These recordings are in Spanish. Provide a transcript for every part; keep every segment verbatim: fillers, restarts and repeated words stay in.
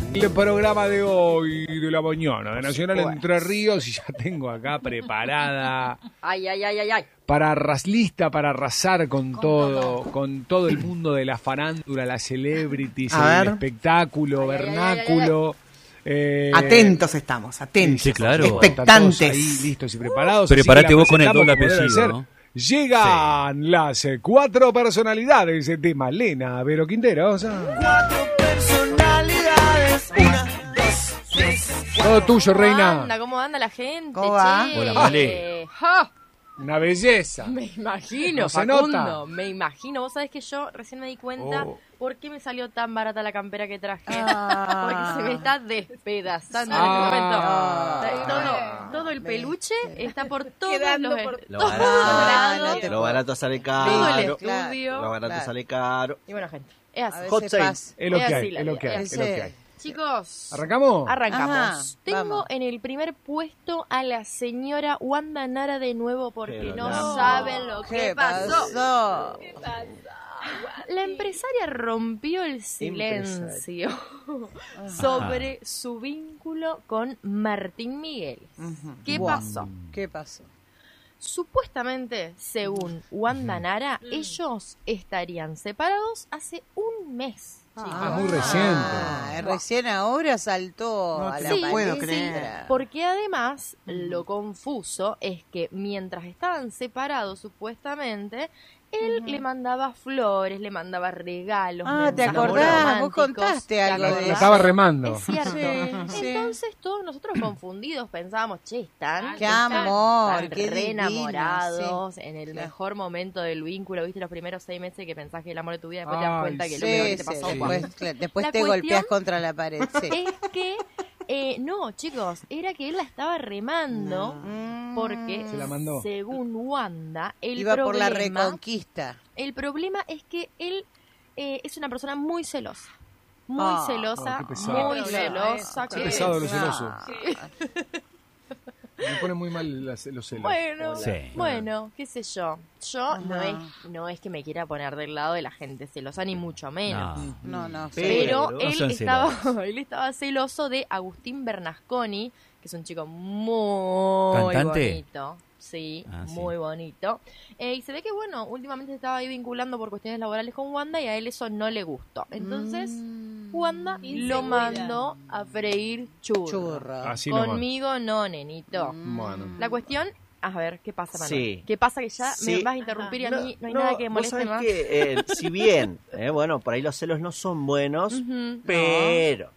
El programa de hoy de la mañana de Nacional Entre Ríos, y ya tengo acá preparada. Ay, ay, ay, ay, ay. Para arras, lista para arrasar con, con todo, todo, con todo el mundo de la farándula, las celebrities, A el ver. espectáculo, Ay, vernáculo. ay, Eh, Atentos estamos, atentos. Sí, claro. Están Expectantes. todos ahí listos y preparados. Prepárate así que la vos con el doble presentamos como debe apellido, ser. ¿no? Llegan las eh, cuatro personalidades de Malena Vero Quinteros. Cuatro personalidades, una, dos, tres. Todo tuyo, ¿Cómo reina. anda? ¿Cómo anda la gente? ¿Cómo va? Che? Hola, Male. ¡Ja! Una belleza. Me imagino, No se Facundo, nota. me imagino. Vos sabés que yo recién me di cuenta Oh. por qué me salió tan barata la campera que traje. Ah. Porque se me está despedazando Ah. en este momento. Ah. Todo, todo el peluche está por todos Quedando los, por todos todos lados. lados. Lo barato sale Todo el caro. estudio. Lo barato Claro. sale caro. Y bueno, gente, es A así. veces Hot sale. pasa. Es lo Es que así hay, la es lo vida, que hay, es es lo que ese. hay. Chicos, ¿Arrancamos? arrancamos. Ajá, Tengo vamos. en el primer puesto a la señora Wanda Nara de nuevo porque Pero no no. saben lo que ¿Qué pasó. pasó? La empresaria rompió el silencio sobre su vínculo con Martín Miguel. Ujú. ¿Qué Buah. pasó? ¿Qué pasó? Supuestamente, según Wanda Nara, ellos estarían separados hace un mes. Ah, muy reciente. Ah, recién ahora saltó No a te la Sí, puedo sí, creer. porque además lo confuso es que mientras estaban separados supuestamente, él le mandaba flores, le mandaba regalos. Ah, ¿te mensajes acordás? Vos románticos. contaste ¿Te algo La, de acordás? la eso. estaba remando. Es cierto. Sí, sí. Entonces todos nosotros confundidos pensábamos, che, están, Qué están- amor, están qué re divino, enamorados, en el Claro. mejor momento del vínculo, viste los primeros seis meses que pensás que el amor de tu vida, después te Ay, das cuenta que sí, lo único que Sí, te sí, pasó sí. fue- después, claro, después La te cuestión golpeas contra la pared. Sí. es que, eh, no, chicos, era que él la estaba remando Mm. porque, Se la mandó. según Wanda, el Iba por la problema, reconquista. el problema es que él eh, es una persona muy celosa. Muy Ah, celosa, oh, qué pesado. muy Qué celosa. Qué que- pesado lo Ah. celoso. Me pone muy mal las- los celos. Bueno, Sí. bueno, qué sé yo. Yo no Ajá. es, no es que me quiera poner del lado de la gente celosa, ni mucho menos. No. No, no, Pero Pero él, son estaba, celosos. él estaba celoso de Agustín Bernasconi, que es un chico muy ¿Cantante? bonito. Sí, Ah, sí. muy bonito. Eh, y se ve que, bueno, últimamente se estaba ahí vinculando por cuestiones laborales con Wanda y a él eso no le gustó. Entonces, Mm. Wanda lo Inseguridad. mandó a freír churros. Churro. Así nomás. Conmigo no, nenito. Bueno. La cuestión, a ver, ¿qué pasa, Manuel? Sí. ¿Qué pasa que ya Sí. me vas a interrumpir y a mí no hay nada que me vos moleste sabés más? que, eh, si bien, eh, bueno, por ahí los celos no son buenos, Ujú. pero,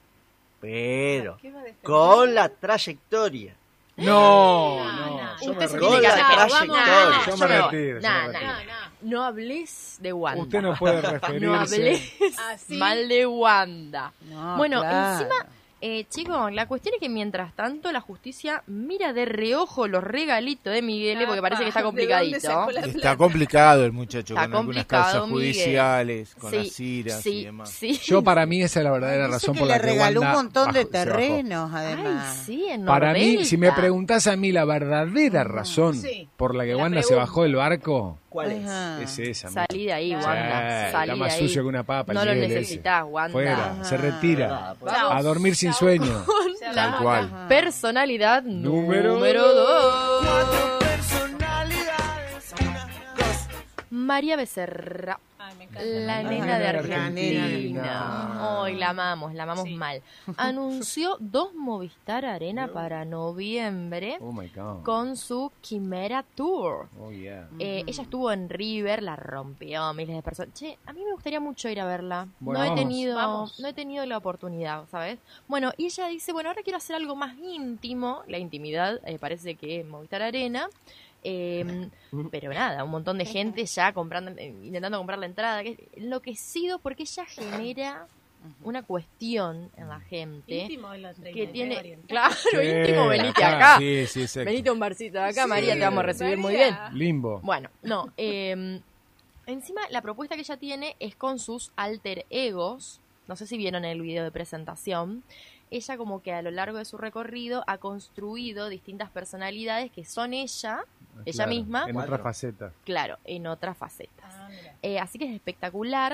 pero, con Con la trayectoria. No, No, no. no, Yo me Usted se retiro. tiene que Con hacer la cargo. trayectoria. No, no, Yo me no. retiro, yo No, me no, retiro. no hables de Wanda. Usted no puede No referirse. hables Así. mal de Wanda. No, bueno, claro. encima, eh, chicos, la cuestión es que mientras tanto la justicia mira de reojo los regalitos de Miguel, porque parece que está complicadito. Está complicado el muchacho Está con algunas complicado, causas Miguel. judiciales, con Sí, las iras sí, y demás. sí. Yo, para mí, esa es la verdadera Dice razón que por le la que regaló Wanda un montón de bajó- se bajó. terrenos, Ay, además. sí, en Para mí, Nordelta. si me preguntás a mí la verdadera razón Sí. por la que Te la Wanda se pregunto. bajó del barco, ¿Cuál es? Ajá. es esa. Salí de ahí, Sí, Wanda. Salí está más de ahí. sucio que una papa. el No lo Miguel ese. necesitas, Wanda. Fuera, se Ajá. retira. Vamos. A dormir sin sueño. Tal cual. Personalidad Número número dos. Cuatro personalidades, una, dos. María Becerra. Ay, me encanta. La Ay, nena la de nena de Argentina. Argentina. Hoy la amamos, la amamos Sí. mal. Anunció dos Movistar Arena para noviembre Oh my God. con su Quimera Tour. Oh yeah. Eh, ella estuvo en River, la rompió, miles de personas. Che, a mí me gustaría mucho ir a verla. Bueno, no he vamos. tenido, Vamos. no he tenido la oportunidad, ¿sabes? Bueno, y ella dice, bueno, ahora quiero hacer algo más íntimo. La intimidad eh, parece que es Movistar Arena. Eh, pero nada, un montón de gente ya comprando, eh, intentando comprar la entrada, que es enloquecido porque ella genera una cuestión en la gente Íntimo en la treinta, que tiene, María. claro, Sí, íntimo, venite acá, acá, Sí, sí, exacto. venite a un barcito de acá, Sí, María, te vamos a recibir muy bien. María. Limbo. Bueno, no, eh, encima la propuesta que ella tiene es con sus alter egos, no sé si vieron el video de presentación. Ella como que a lo largo de su recorrido ha construido distintas personalidades que son ella, ella Claro, misma, En otra faceta. claro, en otras facetas. Ah, mira. Eh, así que es espectacular.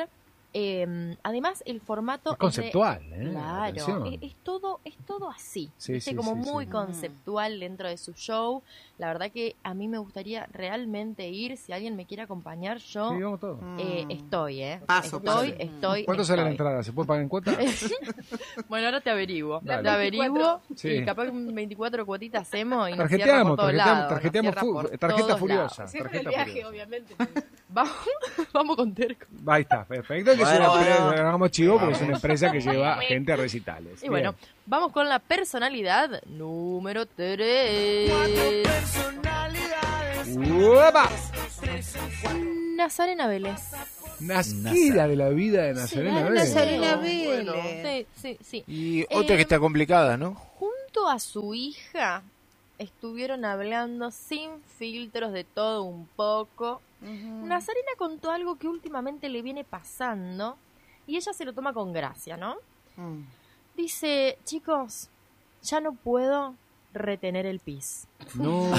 Eh, además, el formato... Es conceptual, de- ¿eh? Claro, Atención. es, es todo es todo así. Sí, ¿viste? sí, Como sí, muy sí. conceptual dentro de su show. La verdad que a mí me gustaría realmente ir. Si alguien me quiere acompañar, yo Sí, vamos todos. eh, estoy, ¿eh? Paso, estoy, paso. estoy, ¿Cuánto sale la estoy. entrada? ¿Se puede pagar en cuota? Bueno, ahora te averiguo. Dale. Te averiguo Sí. y capaz que un veinticuatro cuotitas hacemos y nos cierra Tarjeteamos, por todos tarjeteamos, lados. tarjeteamos, nos cierra fu- por tarjeta todos furiosa. lados. Siempre el Tarjeta viaje, furiosa. obviamente. Vamos, vamos con Terco. Ahí está, perfecto. Que es Bueno, una empresa, bueno. hagamos chivo porque es una empresa que lleva gente a recitales. Y bueno, Bien. vamos con la personalidad número tres. ¡Uepa! Nazarena Vélez. Nasquira de la vida de Nazarena Sí, Vélez. Nazarena Bueno, Vélez. sí, sí, sí. Y Eh, otra que está complicada, ¿no? Junto a su hija estuvieron hablando sin filtros de todo un poco. Nazarena contó algo que últimamente le viene pasando y ella se lo toma con gracia, ¿no? Mm. Dice, chicos, ya no puedo retener el pis. No.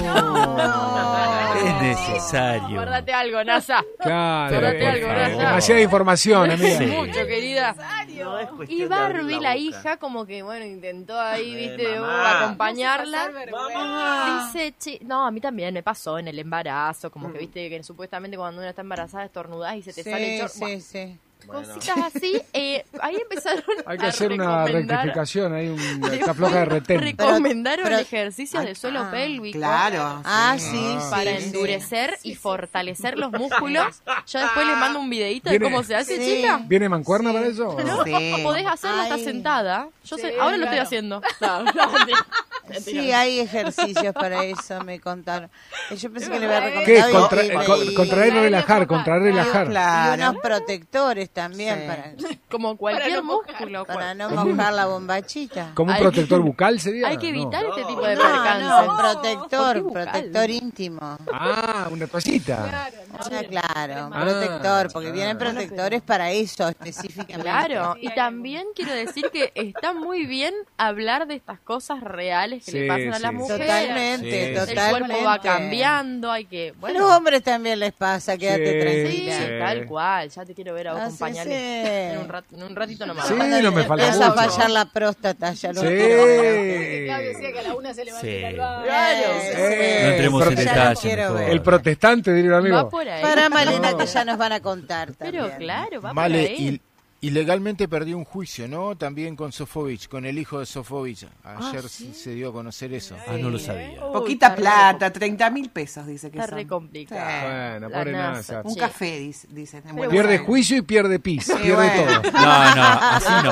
Es necesario. Guárdate algo, Nasa. Claro. Guárdate eh, algo, eh, ¿verdad? demasiada información, amiga. Sí. Mucho, querida. No es Y cuestión de abrir Barbie, la la boca. hija, como que, bueno, intentó ahí, Eh, viste, mamá. uh, acompañarla. Ah. Dice, chi- no, a mí también me pasó en el embarazo, como que, viste, que supuestamente cuando una está embarazada estornudás y se te Sí, sale el chor- sí, Buah, sí. Bueno. cositas así. Eh, ahí empezaron Hay que a hacer una recomendar- rectificación, hay un, está floja de retén. Recomendaron Pero- ejercicios de suelo Ah, pélvico. Claro. Ah, sí, Para sí, endurecer y fortalecer los músculos. Yo después les mando un videito de Viene- cómo se hace, Sí. chica. ¿Viene mancuerna para eso? ¿No? Sí. Podés hacerlo, Ay. estás sentada. Yo sé, Sí, ahora lo estoy claro. haciendo. No, no, mentira. Sí, hay ejercicios para eso, me contaron. Eh, Yo pensé que le había recomendado. ¿Qué es? y- Contra- y- eh, con- y- contraer y relajar, contraer y relajar. y Claro. unos protectores también Sí. para, Como cualquier Para no mojar. músculo. para no Como un- mojar la bombachita. ¿Como un Hay protector que- bucal sería? Hay que evitar No. este tipo de No, percances. no, ¿Por protector, qué bucal? protector íntimo. Ah, una toallita. Claro, Ah, claro, Ah, protector, porque ah. vienen protectores para eso específicamente. Claro, Sí, y hay también quiero decir que está muy bien hablar de estas cosas reales que Sí, le pasan a las sí, sí. mujeres. Totalmente, Sí, sí. El totalmente. cuerpo va cambiando, hay que... A Bueno, los hombres también les pasa, quédate Sí, sí, tranquila. sí. tal cual. Ya te quiero ver a vos, Ah, sí, acompañarle sí. en, un rat- en un ratito nomás. Sí, Cuando no me le falta empieza a mucho. fallar la próstata, ya lo Sí. Claudio decía que a la una se levanta Sí. al baño. Claro. Eh, No entremos en prote- Ya lo detalle. quiero mejor. ver. El protestante, diría un amigo. Va por ahí. Para Malena, No. que ya nos van a contar también. Pero claro, va Male, por ahí. y, y legalmente perdió un juicio, ¿no? También con Sofovich, con el hijo de Sofovich. Ayer se- se dio a conocer eso. Ah, no lo sabía. Uy, Poquita está re plata, treinta mil pesos, dice que Está son. re complicado. Sí. Bueno, La pobre NASA, NASA. Un che. café, dice, dicen. en Buenos Pierde Aires. juicio y pierde pis. Pierde bueno. todo. No, no, así no.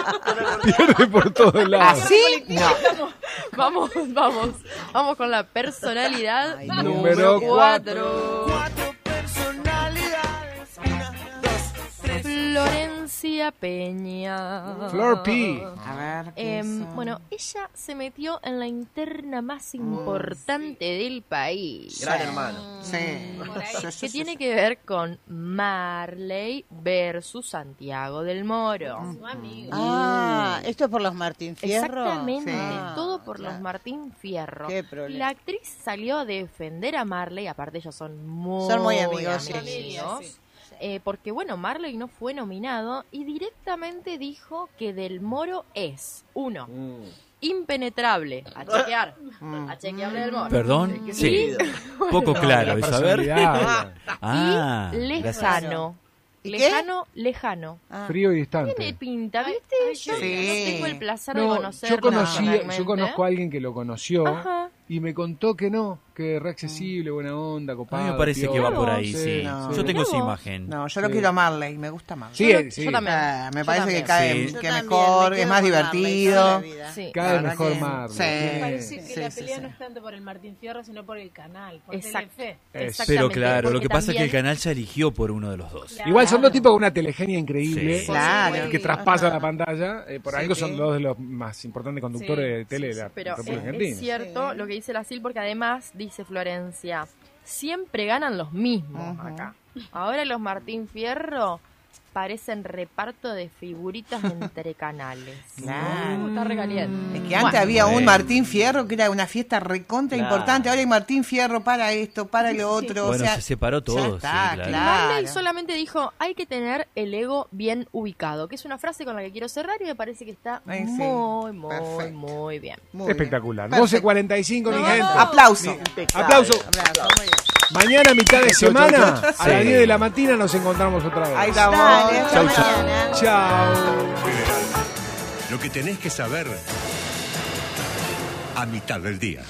Pierde por todos lados. ¿Así? No. Vamos, vamos. Vamos con la personalidad Ay, número número cuatro. Cuatro personalidades. Una, dos, tres. Florencia Peña. Flor P. A ver. ¿qué Em, hizo? bueno, ella se metió en la interna más importante del país. Gran hermano. Sí. Por ahí. Sí, sí, Que sí, tiene sí. que ver con Marley versus Santiago del Moro. Su amigo. Ah, ¿esto es por los Martín Fierro? Exactamente, Sí. todo por claro. los Martín Fierro. Qué problema. La actriz salió a defender a Marley, aparte ellos son muy, Son muy amigos, sí. amigos, Sí. eh, porque bueno, Marley no fue nominado y directamente dijo que Del Moro es, uno, Mm. impenetrable, a chequear, Mm. a chequearle Del Moro. Perdón, sí. Poco claro, ¿eso? A ver. Personalidad. Ah, y gracias. lejano, ¿Y qué? lejano, lejano. Ah. Frío y Tiene distante. pinta, ¿viste? Yo Sí. no tengo el placer de No, conocerlo yo conocí, personalmente. yo conozco a alguien que lo conoció Ajá. y me contó que no, que es re accesible, buena onda, A copado. mí me parece que piola. va por ahí, sí. no. Yo tengo esa Mirá vos. imagen. No, yo lo Sí. quiero a Marley, me gusta Marley. Sí, Yo- sí. yo también. Ah, me Yo parece también. que cae Sí. Yo que también, mejor, me es quedo más con Marley divertido. toda la vida. Sí. Cada La vez verdad mejor que- Marley. sí. Me parece que Sí, la sí, pelea sí. no es tanto por el Martín Fierro, sino por el canal, por Exacto. Telefe. Es- Exactamente, Pero claro, lo porque que pasa es que el también- canal ya eligió por uno de los dos. Claro. Igual son dos tipos con una telegenia increíble. Sí. Claro. Que traspasan la pantalla. eh, por Sí, algo sí. son dos de los más importantes conductores Sí, de tele sí, de la Pero República es, Argentina. es cierto Sí. lo que dice la Sil, porque además, dice Florencia, siempre ganan los mismos Ujú. acá. Ahora los Martín Fierro parecen reparto de figuritas entre canales. Claro. Uh, está recaliente. Es que antes Bueno. había un Bueno. Martín Fierro que era una fiesta recontra Claro. importante. Ahora hay Martín Fierro para esto, para lo otro. Bueno, o sea, se separó ya todo, está, sí, claro. claro. Milei solamente dijo, hay que tener el ego bien ubicado, que es una frase con la que quiero cerrar y me parece que está Ay, sí. muy, muy, Perfecto. muy bien. Muy bien. Espectacular. Perfecto. doce cuarenta y cinco, mi No, gente. no. Aplauso. Impecable. Aplauso. Aplauso, muy bien. Mañana, mitad de Chau, chau, semana, chau. a las Sí. diez de la mañana, nos encontramos otra vez. Ahí estamos. Dale, Hasta hasta mañana. Chao. General, lo que tenés que saber a mitad del día.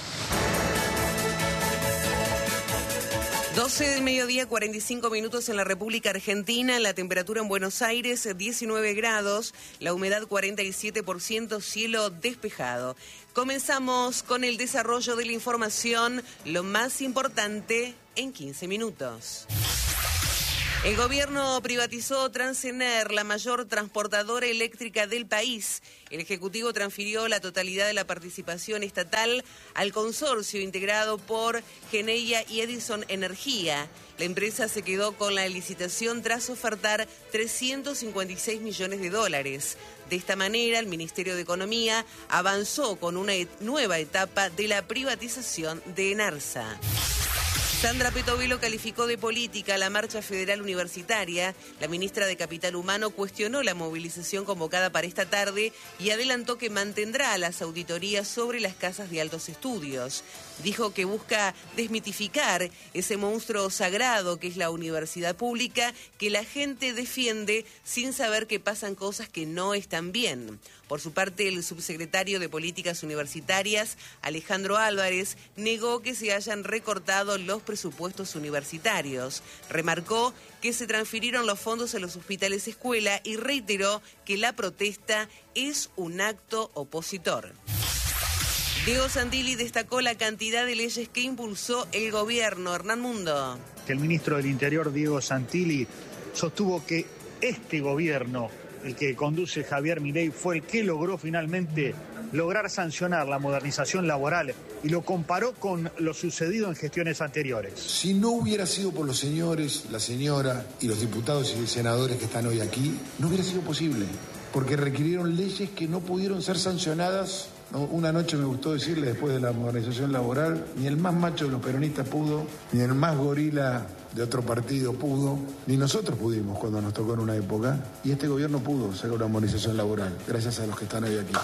doce del mediodía, cuarenta y cinco minutos en la República Argentina, la temperatura en Buenos Aires diecinueve grados, la humedad cuarenta y siete por ciento, cielo despejado. Comenzamos con el desarrollo de la información, lo más importante en quince minutos. El gobierno privatizó Transener, la mayor transportadora eléctrica del país. El Ejecutivo transfirió la totalidad de la participación estatal al consorcio integrado por Geneia y Edison Energía. La empresa se quedó con la licitación tras ofertar trescientos cincuenta y seis millones de dólares. De esta manera, el Ministerio de Economía avanzó con una et- nueva etapa de la privatización de Enarsa. Sandra Petovelo calificó de política la marcha federal universitaria. La ministra de Capital Humano cuestionó la movilización convocada para esta tarde y adelantó que mantendrá las auditorías sobre las casas de altos estudios. Dijo que busca desmitificar ese monstruo sagrado que es la universidad pública, que la gente defiende sin saber que pasan cosas que no están bien. Por su parte, el subsecretario de Políticas Universitarias, Alejandro Álvarez, negó que se hayan recortado los presupuestos universitarios. Remarcó que se transfirieron los fondos a los hospitales escuela y reiteró que la protesta es un acto opositor. Diego Santilli destacó la cantidad de leyes que impulsó el gobierno. Hernán Mundo. El ministro del Interior, Diego Santilli, sostuvo que este gobierno, el que conduce Javier Milei, fue el que logró finalmente lograr sancionar la modernización laboral y lo comparó con lo sucedido en gestiones anteriores. Si no hubiera sido por los señores, la señora y los diputados y senadores que están hoy aquí, no hubiera sido posible, porque requirieron leyes que no pudieron ser sancionadas. No, una noche me gustó decirle, después de la modernización laboral, ni el más macho de los peronistas pudo, ni el más gorila de otro partido pudo, ni nosotros pudimos cuando nos tocó en una época, y este gobierno pudo sacar una modernización laboral, gracias a los que están hoy aquí.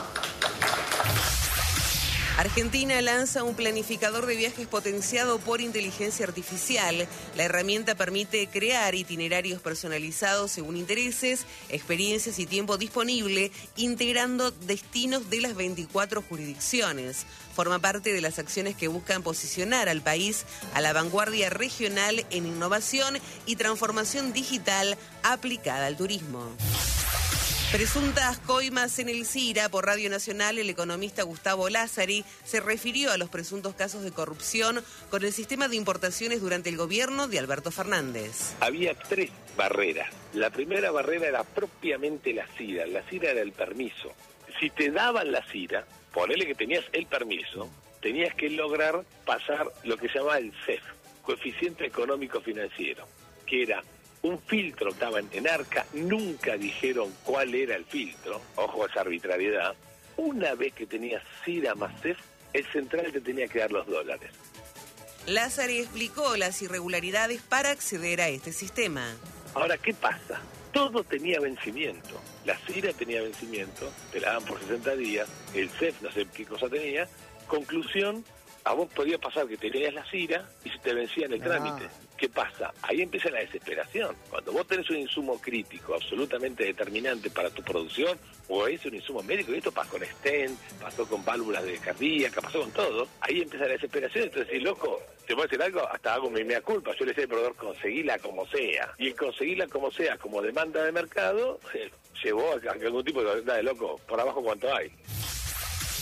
Argentina lanza un planificador de viajes potenciado por inteligencia artificial. La herramienta permite crear itinerarios personalizados según intereses, experiencias y tiempo disponible, integrando destinos de las veinticuatro jurisdicciones. Forma parte de las acciones que buscan posicionar al país a la vanguardia regional en innovación y transformación digital aplicada al turismo. Presuntas coimas en el CIRA. Por Radio Nacional, el economista Gustavo Lázari se refirió a los presuntos casos de corrupción con el sistema de importaciones durante el gobierno de Alberto Fernández. Había tres barreras. La primera barrera era propiamente la CIRA. La CIRA era el permiso. Si te daban la CIRA, ponele que tenías el permiso, tenías que lograr pasar lo que se llamaba el C E F, Coeficiente Económico Financiero, que era un filtro, estaba en, en Arca, nunca dijeron cuál era el filtro, ojo a esa arbitrariedad. Una vez que tenías CIRA más C E F, el central te tenía que dar los dólares. Lázari explicó las irregularidades para acceder a este sistema. Ahora, ¿qué pasa? Todo tenía vencimiento. La CIRA tenía vencimiento, te la daban por sesenta días, el C E F no sé qué cosa tenía. Conclusión, a vos podía pasar que tenías la CIRA y se te vencía en el trámite. ¿Qué pasa? Ahí empieza la desesperación. Cuando vos tenés un insumo crítico absolutamente determinante para tu producción, o es un insumo médico, y esto pasó con stent, pasó con válvulas de cardíaca, pasó con todo, ahí empieza la desesperación. Entonces, si loco, te puedo decir algo, hasta hago mi mea culpa. Yo le decía al proveedor, conseguíla como sea. Y el conseguirla como sea, como demanda de mercado, eh, llevó a que algún tipo de, de loco, por abajo cuánto hay.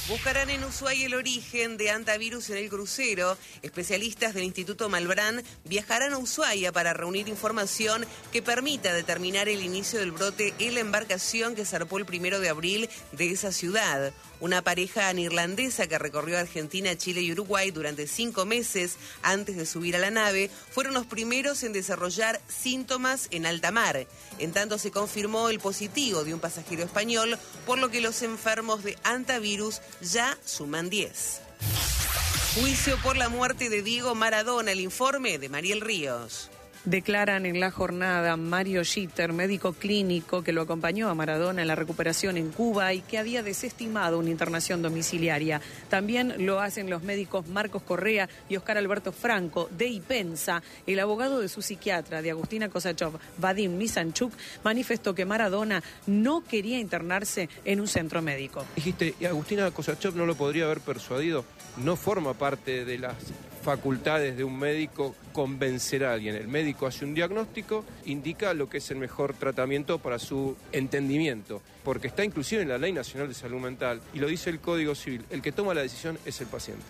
Buscarán en Ushuaia el origen de antivirus en el crucero. Especialistas del Instituto Malbrán viajarán a Ushuaia para reunir información que permita determinar el inicio del brote en la embarcación que zarpó el primero de abril de esa ciudad. Una pareja neerlandesa que recorrió Argentina, Chile y Uruguay durante cinco meses antes de subir a la nave fueron los primeros en desarrollar síntomas en alta mar. En tanto se confirmó el positivo de un pasajero español, por lo que los enfermos de antivirus ya suman diez. Juicio por la muerte de Diego Maradona, el informe de Mariel Ríos. Declaran en la jornada Mario Schitter, médico clínico que lo acompañó a Maradona en la recuperación en Cuba y que había desestimado una internación domiciliaria. También lo hacen los médicos Marcos Correa y Oscar Alberto Franco de Ipensa. El abogado de su psiquiatra, de Agustina Kosachov, Vadim Misanchuk, manifestó que Maradona no quería internarse en un centro médico. Dijiste, ¿y Agustina Kosachov no lo podría haber persuadido? No forma parte de las facultades de un médico convencer a alguien. El médico hace un diagnóstico, indica lo que es el mejor tratamiento para su entendimiento, porque está inclusive en la Ley Nacional de Salud Mental y lo dice el Código Civil. El que toma la decisión es el paciente.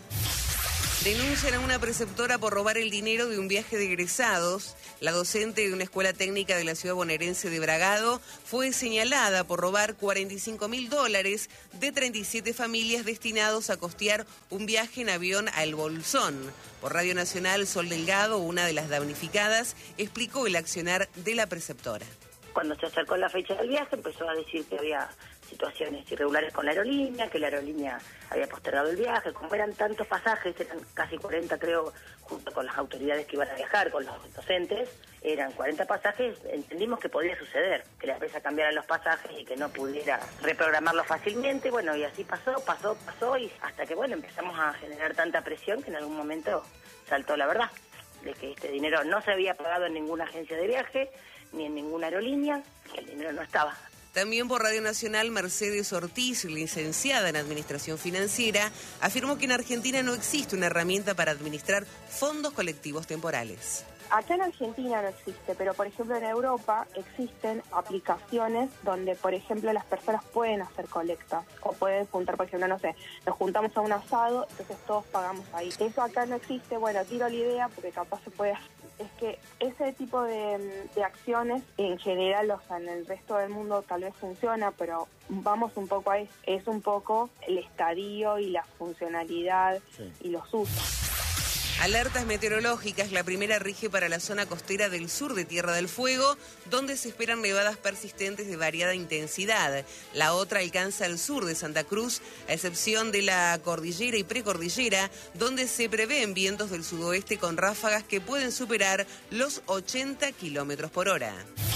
Denuncian a una preceptora por robar el dinero de un viaje de egresados. La docente de una escuela técnica de la ciudad bonaerense de Bragado fue señalada por robar cuarenta y cinco mil dólares de treinta y siete familias destinados a costear un viaje en avión a El Bolsón. Por Radio Nacional, Sol Delgado, una de las damnificadas, explicó el accionar de la preceptora. Cuando se acercó la fecha del viaje empezó a decir que había situaciones irregulares con la aerolínea, que la aerolínea había postergado el viaje. Como eran tantos pasajes, eran casi cuarenta creo, junto con las autoridades que iban a viajar, con los docentes, eran cuarenta pasajes, entendimos que podía suceder, que la empresa cambiara los pasajes y que no pudiera reprogramarlos fácilmente. Bueno, y así pasó, pasó, pasó, y hasta que, bueno, empezamos a generar tanta presión que en algún momento saltó la verdad, de que este dinero no se había pagado en ninguna agencia de viaje, ni en ninguna aerolínea, que el dinero no estaba. También por Radio Nacional, Mercedes Ortiz, licenciada en Administración Financiera, afirmó que en Argentina no existe una herramienta para administrar fondos colectivos temporales. Acá en Argentina no existe, pero por ejemplo en Europa existen aplicaciones donde, por ejemplo, las personas pueden hacer colectas o pueden juntar, por ejemplo, no sé, nos juntamos a un asado, entonces todos pagamos ahí. Eso acá no existe, bueno, tiro la idea porque capaz se puede hacer. Es que ese tipo de, de acciones en general, o sea, en el resto del mundo tal vez funciona, pero vamos un poco a eso. Es un poco el estadio y la funcionalidad sí. y los usos. Alertas meteorológicas. La primera rige para la zona costera del sur de Tierra del Fuego, donde se esperan nevadas persistentes de variada intensidad. La otra alcanza el sur de Santa Cruz, a excepción de la cordillera y precordillera, donde se prevén vientos del sudoeste con ráfagas que pueden superar los ochenta kilómetros por hora.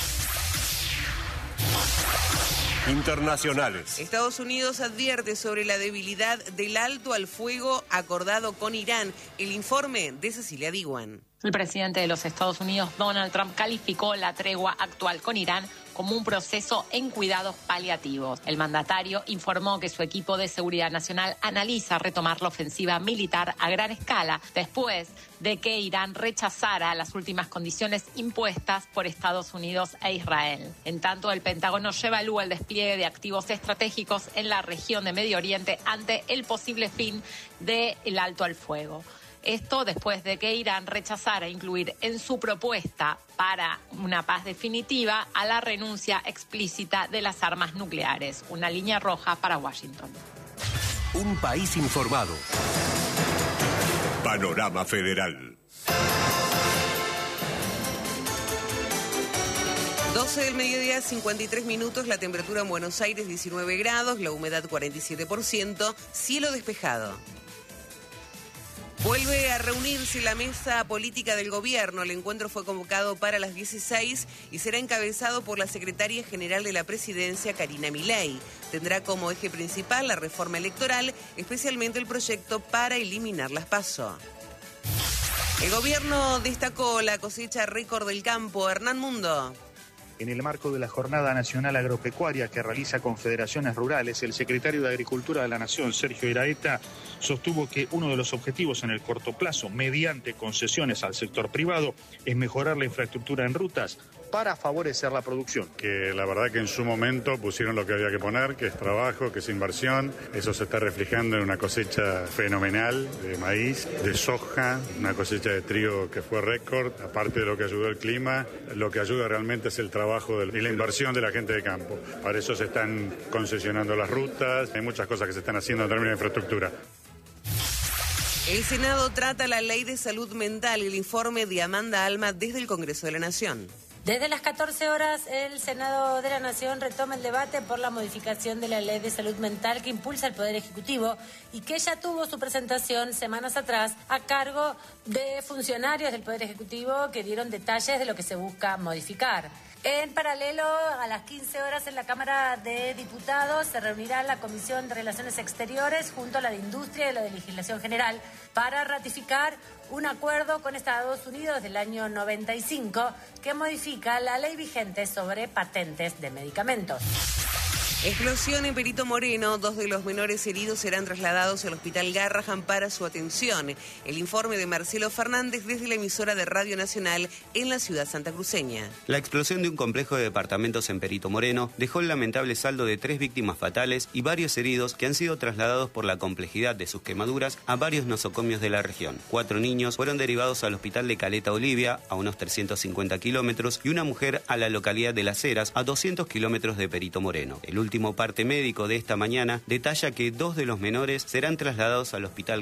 Internacionales. Estados Unidos advierte sobre la debilidad del alto al fuego acordado con Irán. El informe de Cecilia Diwan. El presidente de los Estados Unidos, Donald Trump, calificó la tregua actual con Irán como un proceso en cuidados paliativos. El mandatario informó que su equipo de seguridad nacional analiza retomar la ofensiva militar a gran escala después de que Irán rechazara las últimas condiciones impuestas por Estados Unidos e Israel. En tanto, el Pentágono evalúa el despliegue de activos estratégicos en la región de Medio Oriente ante el posible fin del alto al fuego. Esto después de que Irán rechazara incluir en su propuesta para una paz definitiva a la renuncia explícita de las armas nucleares, una línea roja para Washington. Un país informado. Panorama Federal. doce del mediodía, cincuenta y tres minutos, la temperatura en Buenos Aires diecinueve grados, la humedad cuarenta y siete por ciento, cielo despejado. Vuelve a reunirse la mesa política del gobierno. El encuentro fue convocado para las dieciséis y será encabezado por la secretaria general de la presidencia, Karina Milei. Tendrá como eje principal la reforma electoral, especialmente el proyecto para eliminar las PASO. El gobierno destacó la cosecha récord del campo. Hernán Mundo. En el marco de la Jornada Nacional Agropecuaria que realiza Confederaciones Rurales, el secretario de Agricultura de la Nación, Sergio Iraeta, sostuvo que uno de los objetivos en el corto plazo, mediante concesiones al sector privado, es mejorar la infraestructura en rutas para favorecer la producción. Que la verdad que en su momento pusieron lo que había que poner, que es trabajo, que es inversión. Eso se está reflejando en una cosecha fenomenal de maíz, de soja, una cosecha de trigo que fue récord. Aparte de lo que ayudó el clima, lo que ayuda realmente es el trabajo y la inversión de la gente de campo. Para eso se están concesionando las rutas, hay muchas cosas que se están haciendo en términos de infraestructura. El Senado trata la ley de salud mental y el informe de Amanda Alma desde el Congreso de la Nación. Desde las catorce horas, el Senado de la Nación retoma el debate por la modificación de la Ley de Salud Mental que impulsa el Poder Ejecutivo y que ya tuvo su presentación semanas atrás a cargo de funcionarios del Poder Ejecutivo que dieron detalles de lo que se busca modificar. En paralelo, a las quince horas en la Cámara de Diputados se reunirá la Comisión de Relaciones Exteriores junto a la de Industria y la de Legislación General para ratificar un acuerdo con Estados Unidos del año noventa y cinco que modifica la ley vigente sobre patentes de medicamentos. Explosión en Perito Moreno. Dos de los menores heridos serán trasladados al Hospital Garrahan para su atención. El informe de Marcelo Fernández desde la emisora de Radio Nacional en la ciudad santacruceña. La explosión de un complejo de departamentos en Perito Moreno dejó el lamentable saldo de tres víctimas fatales y varios heridos que han sido trasladados por la complejidad de sus quemaduras a varios nosocomios de la región. Cuatro niños fueron derivados al hospital de Caleta Olivia, a unos trescientos cincuenta kilómetros, y una mujer a la localidad de Las Heras, a doscientos kilómetros de Perito Moreno. El último parte médico de esta mañana detalla que dos de los menores serán trasladados al hospital